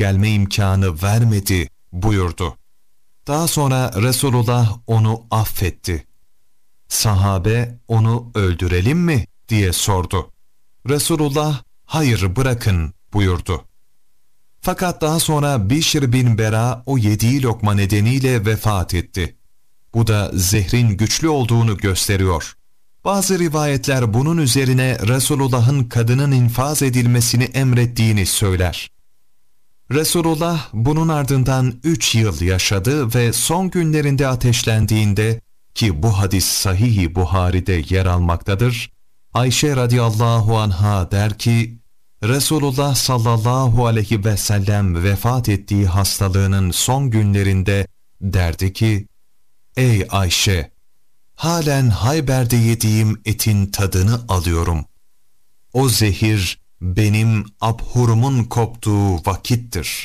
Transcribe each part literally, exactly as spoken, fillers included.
gelme imkanı vermedi buyurdu. Daha sonra Resulullah onu affetti. Sahabe onu öldürelim mi diye sordu. Resulullah hayır bırakın buyurdu. Fakat daha sonra Bişr bin Bera o yediği lokma nedeniyle vefat etti. Bu da zehrin güçlü olduğunu gösteriyor. Bazı rivayetler bunun üzerine Resulullah'ın kadının infaz edilmesini emrettiğini söyler. Resulullah bunun ardından üç yıl yaşadı ve son günlerinde ateşlendiğinde, ki bu hadis Sahih-i Buhari'de yer almaktadır, Ayşe radıyallahu anha der ki, Resulullah sallallahu aleyhi ve sellem vefat ettiği hastalığının son günlerinde derdi ki, ''Ey Ayşe, halen Hayber'de yediğim etin tadını alıyorum. O zehir benim abhurumun koptuğu vakittir.''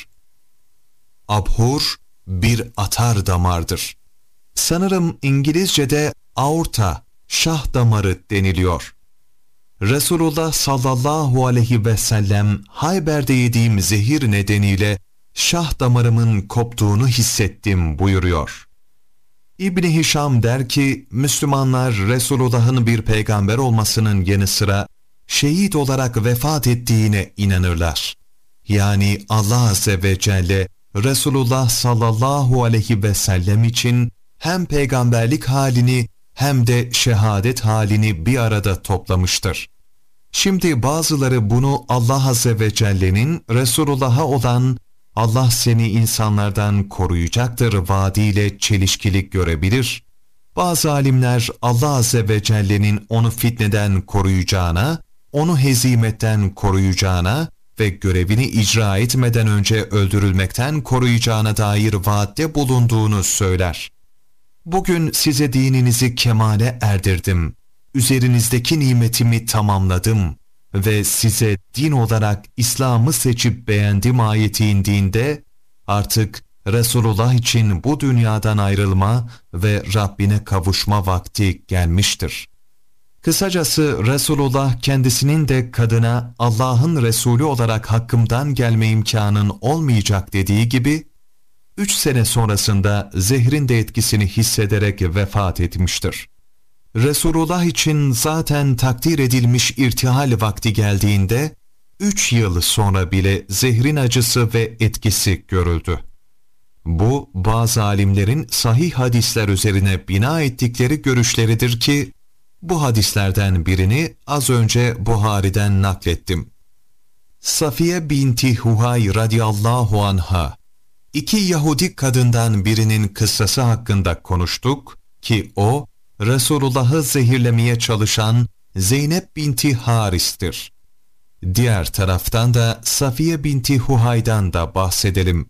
Abhur bir atar damardır. Sanırım İngilizce'de aorta, şah damarı deniliyor. Resulullah sallallahu aleyhi ve sellem Hayber'de yediğim zehir nedeniyle şah damarımın koptuğunu hissettim buyuruyor. İbn-i Hişam der ki, Müslümanlar Resulullah'ın bir peygamber olmasının yanı sıra şehit olarak vefat ettiğine inanırlar. Yani Allah Azze ve Celle Resulullah sallallahu aleyhi ve sellem için hem peygamberlik halini hem de şehadet halini bir arada toplamıştır. Şimdi bazıları bunu Allah Azze ve Celle'nin Resulullah'a olan Allah seni insanlardan koruyacaktır vaadiyle çelişkili görebilir. Bazı alimler Allah Azze ve Celle'nin onu fitneden koruyacağına, onu hezimetten koruyacağına ve görevini icra etmeden önce öldürülmekten koruyacağına dair vaatte bulunduğunu söyler. Bugün size dininizi kemale erdirdim, üzerinizdeki nimetimi tamamladım ve size din olarak İslam'ı seçip beğendim ayeti indiğinde, artık Resulullah için bu dünyadan ayrılma ve Rabbine kavuşma vakti gelmiştir. Kısacası Resulullah kendisinin de kadına Allah'ın Resulü olarak hakkımdan gelme imkanın olmayacak dediği gibi, üç sene sonrasında zehrin de etkisini hissederek vefat etmiştir. Resulullah için zaten takdir edilmiş irtihal vakti geldiğinde, üç yıl sonra bile zehrin acısı ve etkisi görüldü. Bu, bazı alimlerin sahih hadisler üzerine bina ettikleri görüşleridir ki, bu hadislerden birini az önce Buhari'den naklettim. Safiye binti Huhay radıyallahu anha, iki Yahudi kadından birinin kıssası hakkında konuştuk ki o, Resulullah'ı zehirlemeye çalışan Zeynep binti Haris'tir. Diğer taraftan da Safiye binti Huhay'dan da bahsedelim.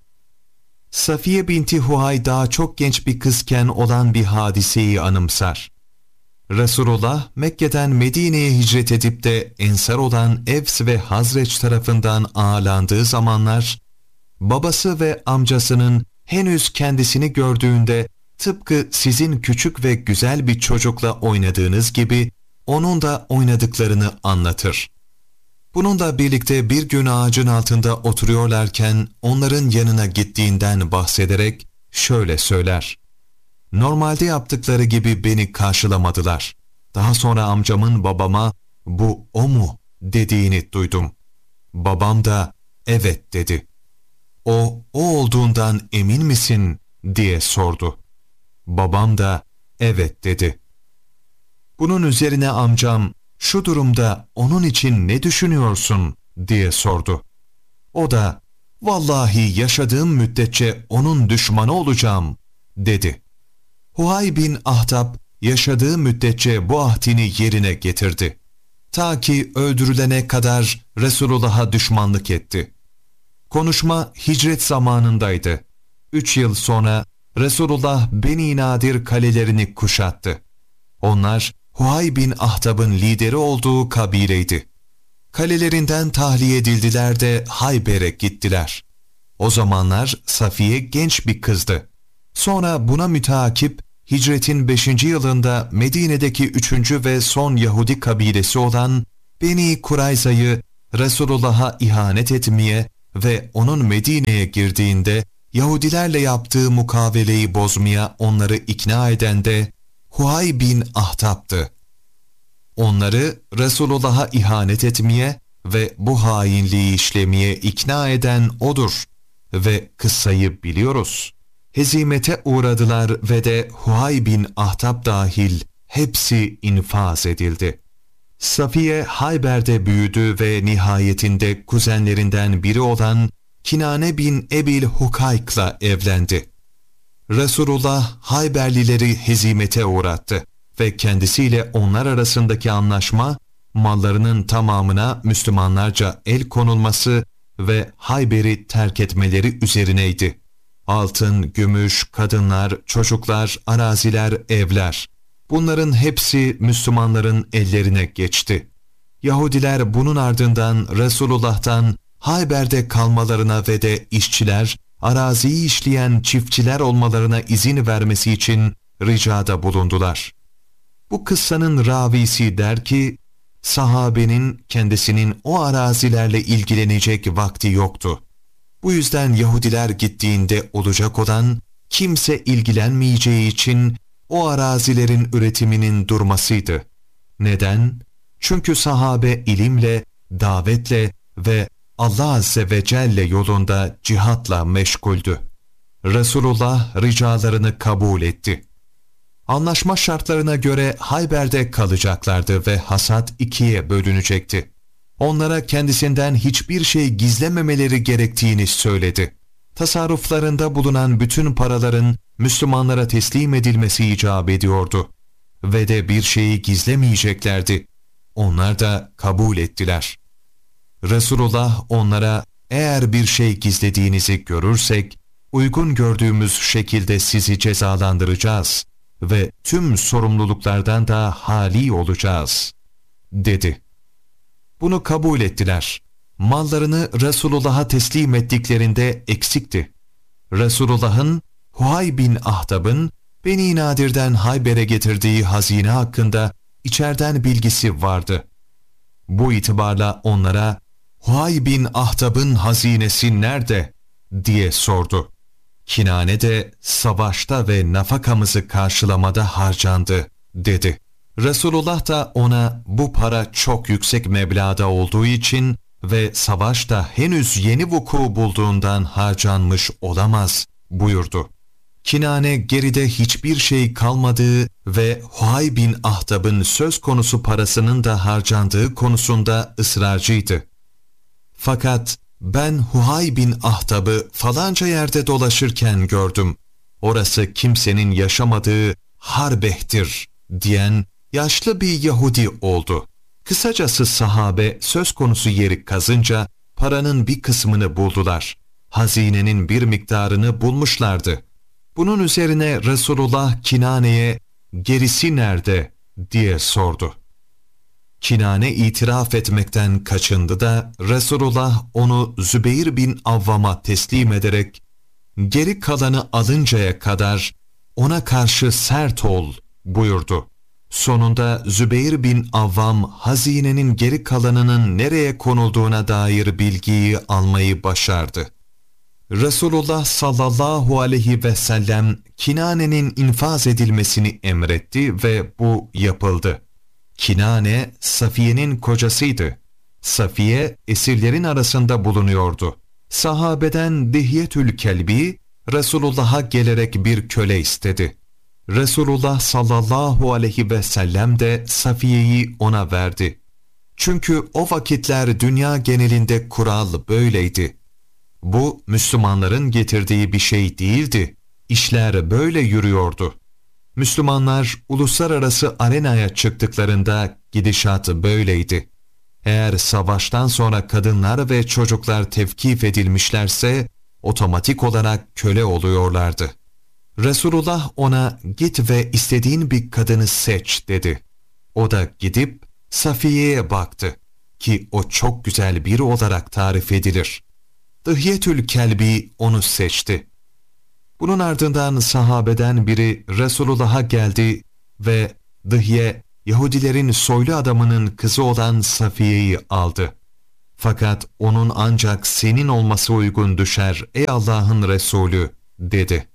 Safiye binti Huhay daha çok genç bir kızken olan bir hadiseyi anımsar. Resulullah Mekke'den Medine'ye hicret edip de ensar olan Evs ve Hazreç tarafından ağırlandığı zamanlar, babası ve amcasının henüz kendisini gördüğünde tıpkı sizin küçük ve güzel bir çocukla oynadığınız gibi onun da oynadıklarını anlatır. Bununla birlikte bir gün ağacın altında oturuyorlarken onların yanına gittiğinden bahsederek şöyle söyler: "Normalde yaptıkları gibi beni karşılamadılar. Daha sonra amcamın babama 'Bu o mu?' dediğini duydum. Babam da 'Evet' dedi. 'O, o olduğundan emin misin?' diye sordu. Babam da 'Evet' dedi. Bunun üzerine amcam, 'Şu durumda onun için ne düşünüyorsun?' diye sordu. O da 'Vallahi yaşadığım müddetçe onun düşmanı olacağım' dedi. Huhay bin Ahtab yaşadığı müddetçe bu ahdini yerine getirdi. Ta ki öldürülene kadar Resulullah'a düşmanlık etti. Konuşma hicret zamanındaydı. Üç yıl sonra Resulullah Beni Nadir kalelerini kuşattı. Onlar Huhay bin Ahtab'ın lideri olduğu kabileydi. Kalelerinden tahliye edildiler de Hayber'e gittiler. O zamanlar Safiye genç bir kızdı. Sonra buna müteakip hicretin beşinci yılında Medine'deki üçüncü ve son Yahudi kabilesi olan Beni Kurayza'yı Resulullah'a ihanet etmeye ve onun Medine'ye girdiğinde Yahudilerle yaptığı mukaveleyi bozmaya onları ikna eden de Huhay bin Ahtab'tı. Onları Resulullah'a ihanet etmeye ve bu hainliği işlemeye ikna eden odur ve kıssayı biliyoruz. Hezimete uğradılar ve de Huhay bin Ahtab dahil hepsi infaz edildi. Safiye Hayber'de büyüdü ve nihayetinde kuzenlerinden biri olan Kinane bin Ebil Hukayk'la evlendi. Resulullah Hayberlileri hezimete uğrattı ve kendisiyle onlar arasındaki anlaşma, mallarının tamamına Müslümanlarca el konulması ve Hayber'i terk etmeleri üzerineydi. Altın, gümüş, kadınlar, çocuklar, araziler, evler. Bunların hepsi Müslümanların ellerine geçti. Yahudiler bunun ardından Resulullah'tan Hayber'de kalmalarına ve de işçiler, araziyi işleyen çiftçiler olmalarına izin vermesi için ricada bulundular. Bu kıssanın ravisi der ki, sahabenin kendisinin o arazilerle ilgilenecek vakti yoktu. Bu yüzden Yahudiler gittiğinde olacak olan, kimse ilgilenmeyeceği için o arazilerin üretiminin durmasıydı. Neden? Çünkü sahabe ilimle, davetle ve Allah Azze ve Celle yolunda cihatla meşguldü. Resulullah ricalarını kabul etti. Anlaşma şartlarına göre Hayber'de kalacaklardı ve hasat ikiye bölünecekti. Onlara kendisinden hiçbir şey gizlememeleri gerektiğini söyledi. Tasarruflarında bulunan bütün paraların Müslümanlara teslim edilmesi icap ediyordu. Ve de bir şeyi gizlemeyeceklerdi. Onlar da kabul ettiler. Resulullah onlara, eğer bir şey gizlediğinizi görürsek, uygun gördüğümüz şekilde sizi cezalandıracağız ve tüm sorumluluklardan da hali olacağız, dedi. Bunu kabul ettiler. Mallarını Resulullah'a teslim ettiklerinde eksikti. Resulullah'ın Huhay bin Ahtab'ın Beni Nadir'den Hayber'e getirdiği hazine hakkında içeriden bilgisi vardı. Bu itibarla onlara, Huhay bin Ahtab'ın hazinesi nerede? diye sordu. Kinane de savaşta ve nafakamızı karşılamada harcandı, dedi. Resulullah da ona bu para çok yüksek meblağda olduğu için ve savaşta henüz yeni vuku bulduğundan harcanmış olamaz buyurdu. Kinane geride hiçbir şey kalmadığı ve Huhay bin Ahtab'ın söz konusu parasının da harcandığı konusunda ısrarcıydı. Fakat ben Huhay bin Ahtab'ı falanca yerde dolaşırken gördüm. Orası kimsenin yaşamadığı Harbeh'tir diyen yaşlı bir Yahudi oldu. Kısacası sahabe söz konusu yeri kazınca paranın bir kısmını buldular. Hazinenin bir miktarını bulmuşlardı. Bunun üzerine Resulullah Kinane'ye gerisi nerede diye sordu. Kinane itiraf etmekten kaçındı da Resulullah onu Zübeyir bin Avvam'a teslim ederek geri kalanı alıncaya kadar ona karşı sert ol buyurdu. Sonunda Zübeyir bin Avvam hazinenin geri kalanının nereye konulduğuna dair bilgiyi almayı başardı. Resulullah sallallahu aleyhi ve sellem Kinane'nin infaz edilmesini emretti ve bu yapıldı. Kinane, Safiye'nin kocasıydı. Safiye, esirlerin arasında bulunuyordu. Sahabeden Dihyetül Kelbi, Resulullah'a gelerek bir köle istedi. Resulullah sallallahu aleyhi ve sellem de Safiye'yi ona verdi. Çünkü o vakitler dünya genelinde kural böyleydi. Bu, Müslümanların getirdiği bir şey değildi. İşler böyle yürüyordu. Müslümanlar uluslararası arenaya çıktıklarında gidişat böyleydi. Eğer savaştan sonra kadınlar ve çocuklar tevkif edilmişlerse otomatik olarak köle oluyorlardı. Resulullah ona git ve istediğin bir kadını seç dedi. O da gidip Safiye'ye baktı ki o çok güzel biri olarak tarif edilir. Dihyetül Kelbi onu seçti. Bunun ardından sahabeden biri Resulullah'a geldi ve Dihye, Yahudilerin soylu adamının kızı olan Safiye'yi aldı. Fakat onun ancak senin olması uygun düşer ey Allah'ın Resulü dedi.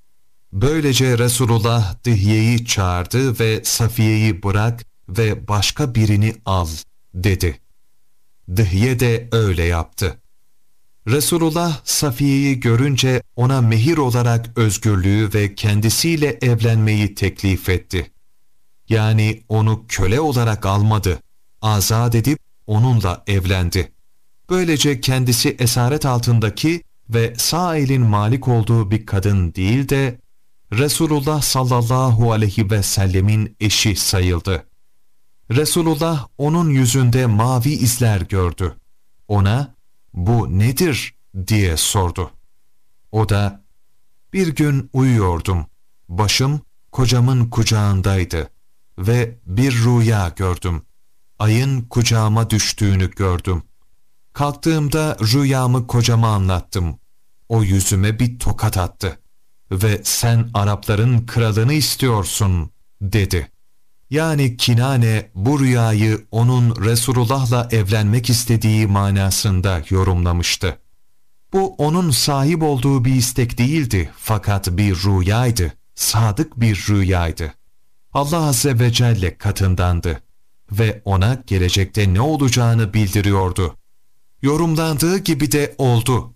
Böylece Resulullah Dihye'yi çağırdı ve Safiye'yi bırak ve başka birini al dedi. Dihye de öyle yaptı. Resulullah Safiye'yi görünce ona mehir olarak özgürlüğü ve kendisiyle evlenmeyi teklif etti. Yani onu köle olarak almadı, azat edip onunla evlendi. Böylece kendisi esaret altındaki ve sağ elin malik olduğu bir kadın değil de Resulullah sallallahu aleyhi ve sellemin eşi sayıldı. Resulullah onun yüzünde mavi izler gördü. Ona "Bu nedir?" diye sordu. O da "Bir gün uyuyordum. Başım kocamın kucağındaydı ve bir rüya gördüm. Ayın kucağıma düştüğünü gördüm. Kalktığımda rüyamı kocama anlattım. O yüzüme bir tokat attı ve sen Arapların kralını istiyorsun dedi." Yani Kinane bu rüyayı onun Resulullah'la evlenmek istediği manasında yorumlamıştı. Bu onun sahip olduğu bir istek değildi fakat bir rüyaydı, sadık bir rüyaydı. Allah Azze ve Celle katındandı ve ona gelecekte ne olacağını bildiriyordu. Yorumlandığı gibi de oldu.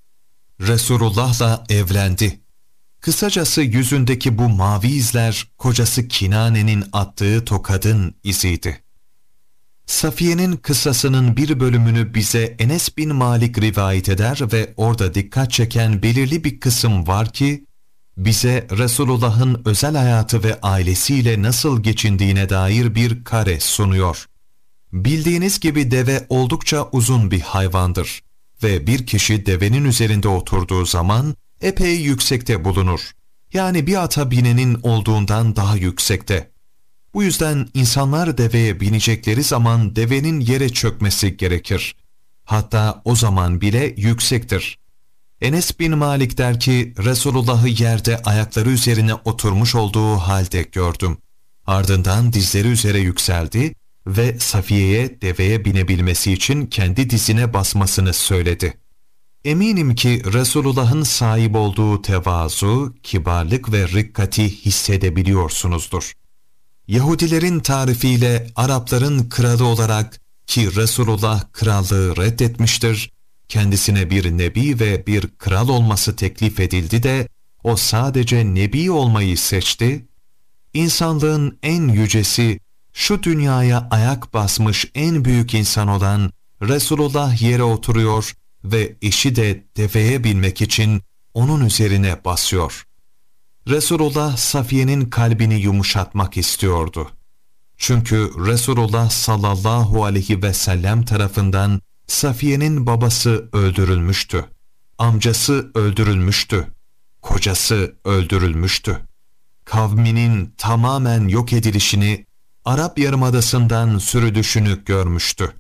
Resulullah'la evlendi. Kısacası yüzündeki bu mavi izler kocası Kinane'nin attığı tokadın iziydi. Safiye'nin kıssasının bir bölümünü bize Enes bin Malik rivayet eder ve orada dikkat çeken belirli bir kısım var ki, bize Resulullah'ın özel hayatı ve ailesiyle nasıl geçindiğine dair bir kare sunuyor. Bildiğiniz gibi deve oldukça uzun bir hayvandır ve bir kişi devenin üzerinde oturduğu zaman epey yüksekte bulunur. Yani bir ata binenin olduğundan daha yüksekte. Bu yüzden insanlar deveye binecekleri zaman devenin yere çökmesi gerekir. Hatta o zaman bile yüksektir. Enes bin Malik der ki, Resulullah'ı yerde ayakları üzerine oturmuş olduğu halde gördüm. Ardından dizleri üzere yükseldi ve Safiye'ye deveye binebilmesi için kendi dizine basmasını söyledi. Eminim ki Resulullah'ın sahip olduğu tevazu, kibarlık ve rikkati hissedebiliyorsunuzdur. Yahudilerin tarifiyle Arapların kralı olarak ki Resulullah krallığı reddetmiştir, kendisine bir nebi ve bir kral olması teklif edildi de o sadece nebi olmayı seçti. İnsanlığın en yücesi, şu dünyaya ayak basmış en büyük insan olan Resulullah yere oturuyor ve eşi de deveye binmek için onun üzerine basıyor. Resulullah Safiye'nin kalbini yumuşatmak istiyordu. Çünkü Resulullah sallallahu aleyhi ve sellem tarafından Safiye'nin babası öldürülmüştü. Amcası öldürülmüştü. Kocası öldürülmüştü. Kavminin tamamen yok edilişini, Arap Yarımadası'ndan sürülüşünü görmüştü.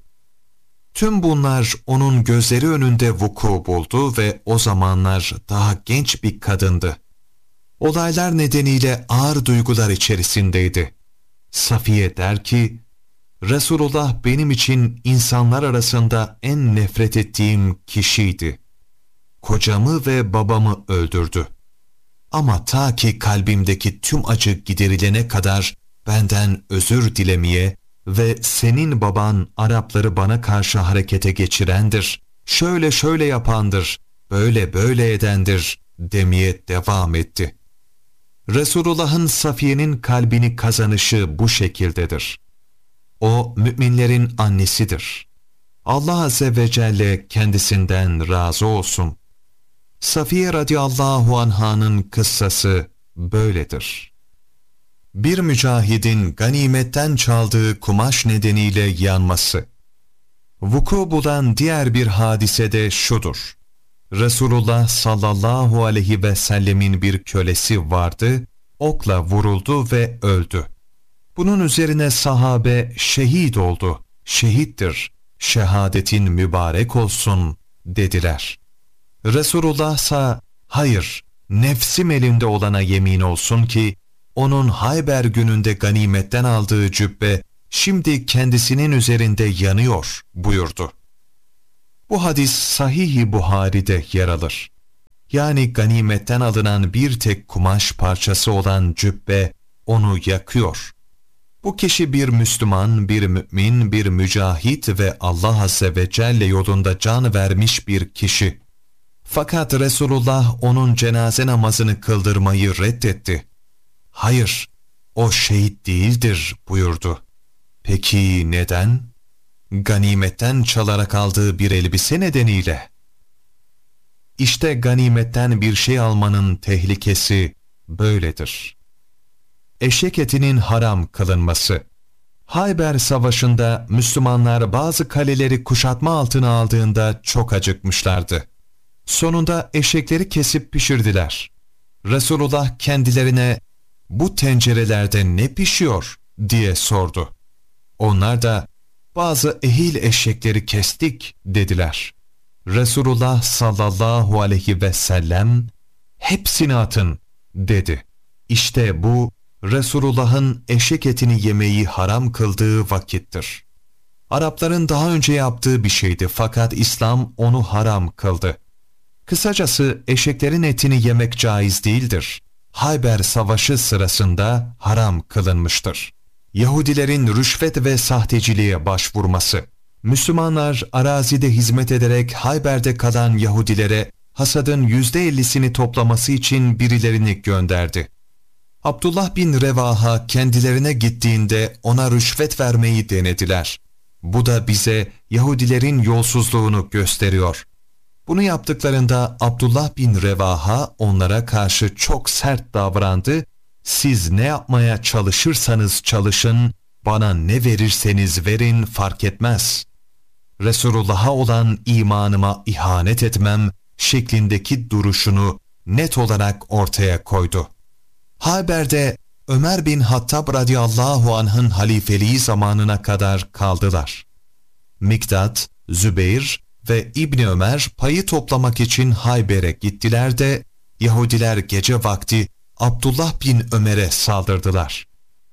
Tüm bunlar onun gözleri önünde vuku buldu ve o zamanlar daha genç bir kadındı. Olaylar nedeniyle ağır duygular içerisindeydi. Safiye der ki, Resulullah benim için insanlar arasında en nefret ettiğim kişiydi. Kocamı ve babamı öldürdü. Ama ta ki kalbimdeki tüm acı giderilene kadar benden özür dilemeye ve senin baban Arapları bana karşı harekete geçirendir, şöyle şöyle yapandır, böyle böyle edendir demeye devam etti. Resulullah'ın Safiye'nin kalbini kazanışı bu şekildedir. O müminlerin annesidir. Allah Azze ve Celle kendisinden razı olsun. Safiye radıyallahu anh'ın kıssası böyledir. Bir mücahidin ganimetten çaldığı kumaş nedeniyle yanması. Vuku bulan diğer bir hadise de şudur. Resulullah sallallahu aleyhi ve sellemin bir kölesi vardı, okla vuruldu ve öldü. Bunun üzerine sahabe şehit oldu, şehittir, şehadetin mübarek olsun dediler. Resulullah ise hayır, nefsim elimde olana yemin olsun ki, onun Hayber gününde ganimetten aldığı cübbe şimdi kendisinin üzerinde yanıyor buyurdu. Bu hadis Sahih-i Buhari'de yer alır. Yani ganimetten alınan bir tek kumaş parçası olan cübbe onu yakıyor. Bu kişi bir Müslüman, bir mümin, bir mücahit ve Allah Azze ve Celle yolunda can vermiş bir kişi. Fakat Resulullah onun cenaze namazını kıldırmayı reddetti. Hayır, o şehit değildir buyurdu. Peki neden? Ganimetten çalarak aldığı bir elbise nedeniyle. İşte ganimetten bir şey almanın tehlikesi böyledir. Eşek etinin haram kılınması. Hayber Savaşı'nda Müslümanlar bazı kaleleri kuşatma altına aldığında çok acıkmışlardı. Sonunda eşekleri kesip pişirdiler. Resulullah kendilerine "Bu tencerelerde ne pişiyor?" diye sordu. Onlar da "Bazı ehil eşekleri kestik" dediler. Resulullah sallallahu aleyhi ve sellem "Hepsini atın" dedi. İşte bu Resulullah'ın eşek etini yemeyi haram kıldığı vakittir. Arapların daha önce yaptığı bir şeydi fakat İslam onu haram kıldı. Kısacası eşeklerin etini yemek caiz değildir. Hayber Savaşı sırasında haram kılınmıştır. Yahudilerin rüşvet ve sahteciliğe başvurması. Müslümanlar arazide hizmet ederek Hayber'de kalan Yahudilere hasadın yüzde ellisini toplaması için birilerini gönderdi. Abdullah bin Revaha kendilerine gittiğinde ona rüşvet vermeyi denediler. Bu da bize Yahudilerin yolsuzluğunu gösteriyor. Bunu yaptıklarında Abdullah bin Revaha onlara karşı çok sert davrandı. "Siz ne yapmaya çalışırsanız çalışın, bana ne verirseniz verin fark etmez. Resulullah'a olan imanıma ihanet etmem" şeklindeki duruşunu net olarak ortaya koydu. Hayber'de Ömer bin Hattab radıyallahu anh'ın halifeliği zamanına kadar kaldılar. Mikdad, Zübeyir ve İbni Ömer payı toplamak için Hayber'e gittiler de Yahudiler gece vakti Abdullah bin Ömer'e saldırdılar.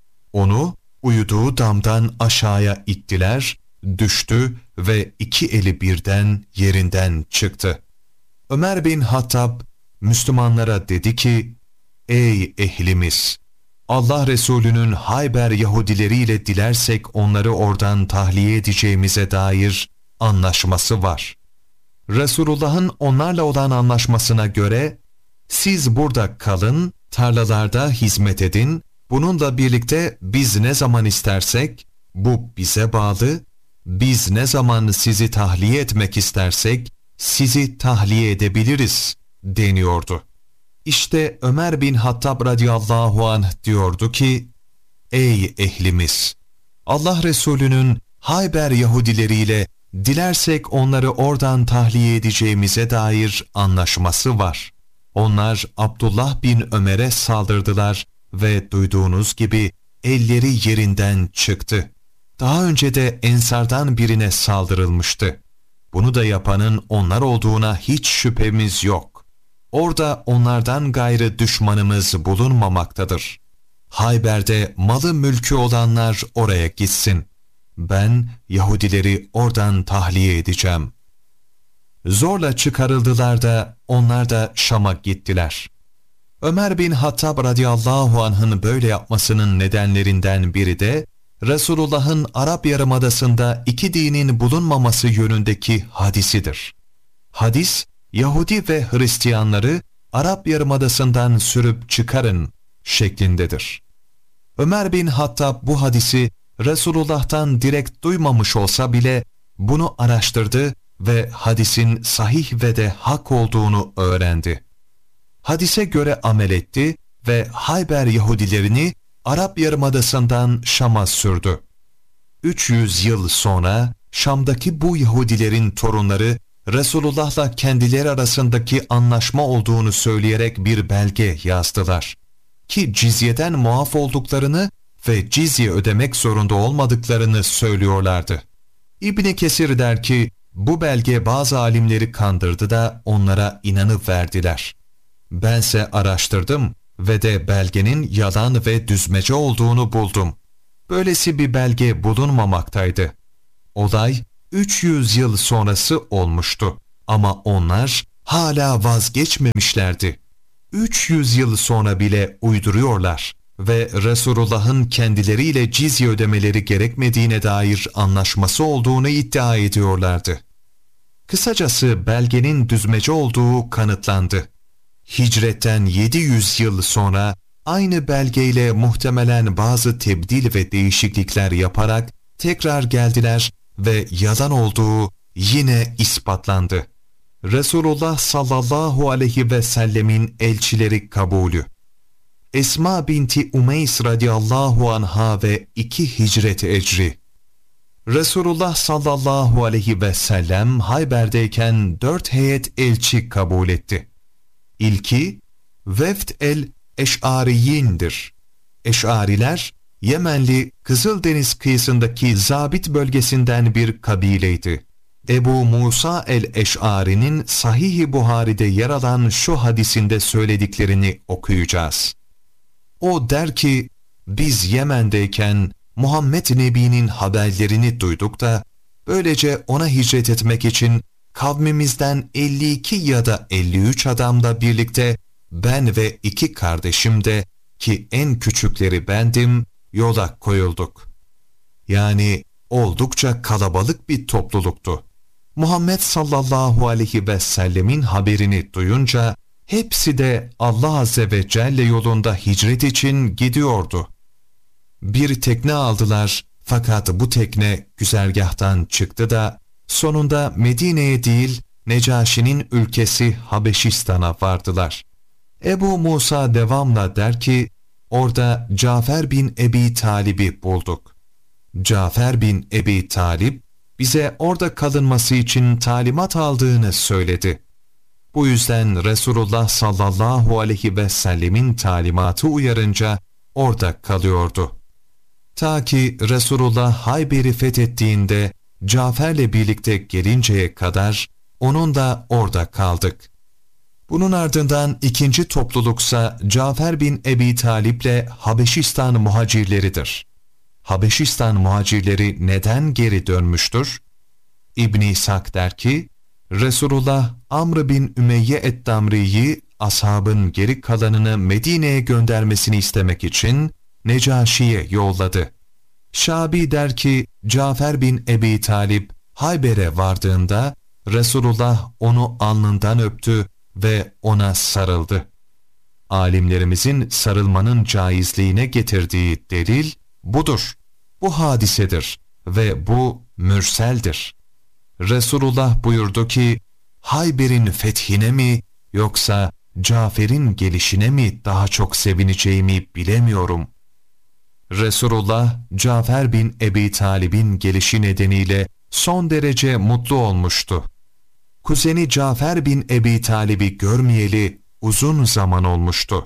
Onu uyuduğu damdan aşağıya ittiler, düştü ve iki eli birden yerinden çıktı. Ömer bin Hattab Müslümanlara dedi ki, "Ey ehlimiz! Allah Resulü'nün Hayber Yahudileriyle dilersek onları oradan tahliye edeceğimize dair anlaşması var. Resulullah'ın onlarla olan anlaşmasına göre siz burada kalın, tarlalarda hizmet edin, bununla birlikte biz ne zaman istersek, bu bize bağlı, biz ne zaman sizi tahliye etmek istersek sizi tahliye edebiliriz" deniyordu. İşte Ömer bin Hattab radıyallahu anh diyordu ki, "Ey ehlimiz! Allah Resulü'nün Hayber Yahudileriyle dilersek onları oradan tahliye edeceğimize dair anlaşması var. Onlar Abdullah bin Ömer'e saldırdılar ve duyduğunuz gibi elleri yerinden çıktı. Daha önce de Ensardan birine saldırılmıştı. Bunu da yapanın onlar olduğuna hiç şüphemiz yok. Orada onlardan gayrı düşmanımız bulunmamaktadır. Hayber'de malı mülkü olanlar oraya gitsin. Ben Yahudileri oradan tahliye edeceğim." Zorla çıkarıldılar da onlar da Şam'a gittiler. Ömer bin Hattab radıyallahu anh'ın böyle yapmasının nedenlerinden biri de Resulullah'ın Arap Yarımadası'nda iki dinin bulunmaması yönündeki hadisidir. Hadis, Yahudi ve Hristiyanları Arap Yarımadası'ndan sürüp çıkarın şeklindedir. Ömer bin Hattab bu hadisi Resulullah'tan direkt duymamış olsa bile bunu araştırdı ve hadisin sahih ve de hak olduğunu öğrendi. Hadise göre amel etti ve Hayber Yahudilerini Arap Yarımadası'ndan Şam'a sürdü. üç yüz yıl sonra Şam'daki bu Yahudilerin torunları Resulullah'la kendileri arasındaki anlaşma olduğunu söyleyerek bir belge yazdılar. Ki cizyeden muaf olduklarını ve cizye ödemek zorunda olmadıklarını söylüyorlardı. İbn Kesir der ki, bu belge bazı alimleri kandırdı da onlara inanıp verdiler. Bense araştırdım ve de belgenin yalan ve düzmece olduğunu buldum. Böylesi bir belge bulunmamaktaydı. Olay, üç yüz yıl sonrası olmuştu. Ama onlar hala vazgeçmemişlerdi. üç yüz yıl sonra bile uyduruyorlar ve Resulullah'ın kendileriyle cizye ödemeleri gerekmediğine dair anlaşması olduğunu iddia ediyorlardı. Kısacası belgenin düzmece olduğu kanıtlandı. Hicretten yedi yüz yıl sonra aynı belgeyle muhtemelen bazı tebdil ve değişiklikler yaparak tekrar geldiler ve yalan olduğu yine ispatlandı. Resulullah sallallahu aleyhi ve sellemin elçileri kabulü. Esma binti Umeys radıyallahu anha ve iki hicret ecri. Resulullah sallallahu aleyhi ve sellem Hayber'deyken dört heyet elçi kabul etti. İlki, Vefd el-Eş'ariyindir. Eş'ariler, Yemenli Kızıldeniz kıyısındaki Zabit bölgesinden bir kabileydi. Ebu Musa el-Eş'ari'nin Sahih-i Buhari'de yer alan şu hadisinde söylediklerini okuyacağız. O der ki, biz Yemen'deyken Muhammed Nebi'nin haberlerini duyduk da, böylece ona hicret etmek için kavmimizden elli iki ya da elli üç adamla birlikte ben ve iki kardeşim de, ki en küçükleri bendim, yola koyulduk. Yani oldukça kalabalık bir topluluktu. Muhammed sallallahu aleyhi ve sellemin haberini duyunca hepsi de Allah azze ve celle yolunda hicret için gidiyordu. Bir tekne aldılar fakat bu tekne güzergahtan çıktı da sonunda Medine'ye değil Necaşi'nin ülkesi Habeşistan'a vardılar. Ebu Musa devamla der ki, orada Cafer bin Ebi Talib'i bulduk. Cafer bin Ebi Talib bize orada kalınması için talimat aldığını söyledi. Bu yüzden Resulullah sallallahu aleyhi ve sellemin talimatı uyarınca orada kalıyordu. Ta ki Resulullah Hayber'i fethettiğinde Cafer'le birlikte gelinceye kadar onun da orada kaldık. Bunun ardından ikinci topluluksa Cafer bin Ebi Talib'le Habeşistan muhacirleridir. Habeşistan muhacirleri neden geri dönmüştür? İbn-i İshak der ki, Resulullah Amr bin Ümeyye et-Damri'yi ashabın geri kalanını Medine'ye göndermesini istemek için Necaşi'ye yolladı. Şabi der ki, Cafer bin Ebi Talib Hayber'e vardığında Resulullah onu alnından öptü ve ona sarıldı. Alimlerimizin sarılmanın caizliğine getirdiği delil budur. Bu hadisedir ve bu mürseldir. Resulullah buyurdu ki, Hayber'in fethine mi yoksa Cafer'in gelişine mi daha çok sevineceğimi bilemiyorum. Resulullah, Cafer bin Ebi Talib'in gelişi nedeniyle son derece mutlu olmuştu. Kuzeni Cafer bin Ebi Talib'i görmeyeli uzun zaman olmuştu.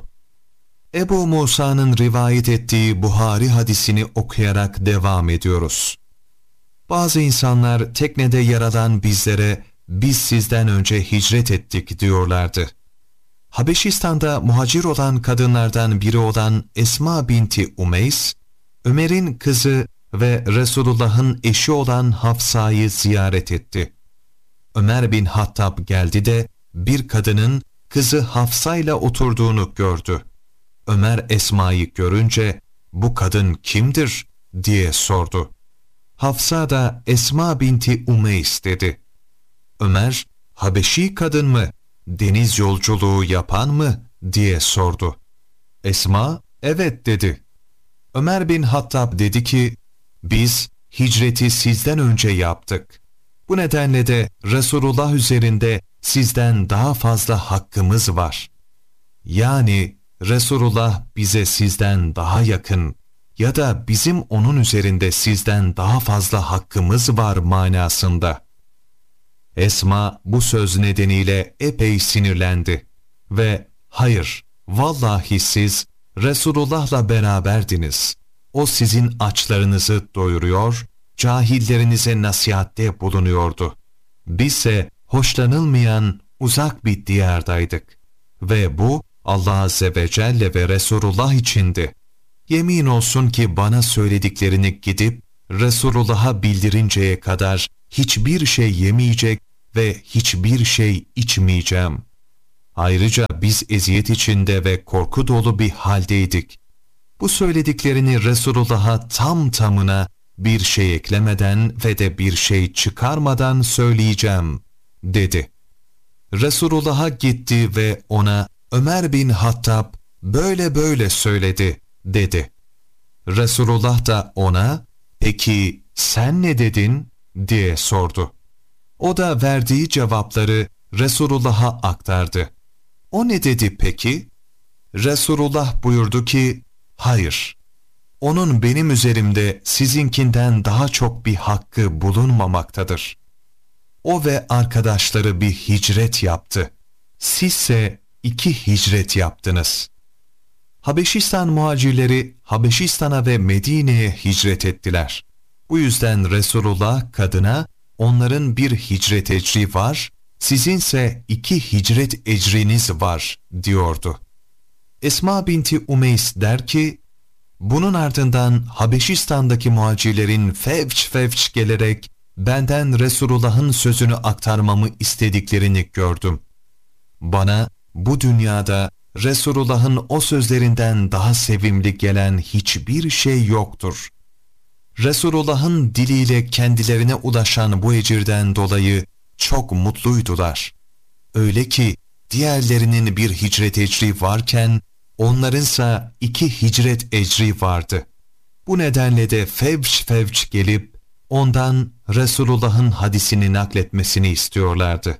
Ebu Musa'nın rivayet ettiği Buhari hadisini okuyarak devam ediyoruz. Bazı insanlar teknede yaralan bizlere biz sizden önce hicret ettik diyorlardı. Habeşistan'da muhacir olan kadınlardan biri olan Esma binti Umeys, Ömer'in kızı ve Resulullah'ın eşi olan Hafsa'yı ziyaret etti. Ömer bin Hattab geldi de bir kadının kızı Hafsa ile oturduğunu gördü. Ömer Esma'yı görünce bu kadın kimdir diye sordu. Hafsa da Esma binti Umeys dedi. Ömer, Habeşi kadın mı, deniz yolculuğu yapan mı diye sordu. Esma, evet dedi. Ömer bin Hattab dedi ki, biz hicreti sizden önce yaptık. Bu nedenle de Resulullah üzerinde sizden daha fazla hakkımız var. Yani Resulullah bize sizden daha yakın ya da bizim onun üzerinde sizden daha fazla hakkımız var manasında. Esma bu söz nedeniyle epey sinirlendi ve hayır, vallahi siz Resulullah'la beraberdiniz. O sizin açlarınızı doyuruyor, cahillerinize nasihatte bulunuyordu. Bizse hoşlanılmayan uzak bir diyardaydık. Ve bu Allah Azze ve Celle ve Resulullah içindi. Yemin olsun ki bana söylediklerini gidip Resulullah'a bildirinceye kadar hiçbir şey yemeyecek ve hiçbir şey içmeyeceğim. Ayrıca biz eziyet içinde ve korku dolu bir haldeydik. Bu söylediklerini Resulullah'a tam tamına bir şey eklemeden ve de bir şey çıkarmadan söyleyeceğim, dedi. Resulullah'a gitti ve ona Ömer bin Hattab böyle böyle söyledi, dedi. Resulullah da ona, peki sen ne dedin, diye sordu. O da verdiği cevapları Resulullah'a aktardı. O ne dedi peki? Resulullah buyurdu ki, hayır, onun benim üzerimde sizinkinden daha çok bir hakkı bulunmamaktadır. O ve arkadaşları bir hicret yaptı. Sizse iki hicret yaptınız. Habeşistan muhacirleri Habeşistan'a ve Medine'ye hicret ettiler. Bu yüzden Resulullah kadına, onların bir hicret ecri var, sizinse iki hicret ecriniz var, diyordu. Esma binti Umeys der ki, bunun ardından Habeşistan'daki muhacirlerin fevç fevç gelerek benden Resulullah'ın sözünü aktarmamı istediklerini gördüm. Bana bu dünyada Resulullah'ın o sözlerinden daha sevimli gelen hiçbir şey yoktur. Resulullah'ın diliyle kendilerine ulaşan bu ecirden dolayı çok mutluydular. Öyle ki diğerlerinin bir hicret ecri varken onlarınsa iki hicret ecri vardı. Bu nedenle de fevç fevç gelip ondan Resulullah'ın hadisini nakletmesini istiyorlardı.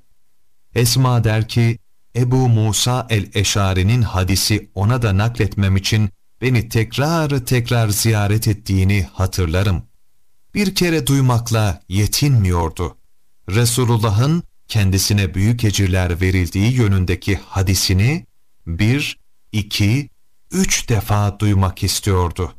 Esma der ki, Ebu Musa el-Eşari'nin hadisi ona da nakletmem için beni tekrar tekrar ziyaret ettiğini hatırlarım. Bir kere duymakla yetinmiyordu. Resulullah'ın kendisine büyük ecirler verildiği yönündeki hadisini bir, iki, üç defa duymak istiyordu.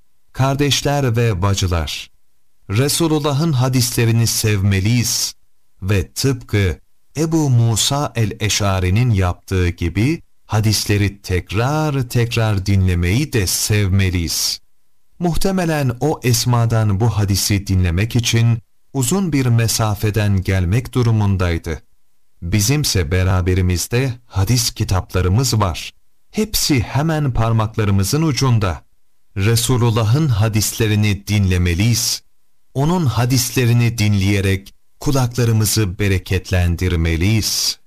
Kardeşler ve bacılar, Resulullah'ın hadislerini sevmeliyiz ve tıpkı Ebu Musa el-Eşari'nin yaptığı gibi hadisleri tekrar tekrar dinlemeyi de sevmeliyiz. Muhtemelen o Esma'dan bu hadisi dinlemek için uzun bir mesafeden gelmek durumundaydı. Bizimse beraberimizde hadis kitaplarımız var. Hepsi hemen parmaklarımızın ucunda. Resulullah'ın hadislerini dinlemeliyiz. Onun hadislerini dinleyerek kulaklarımızı bereketlendirmeliyiz.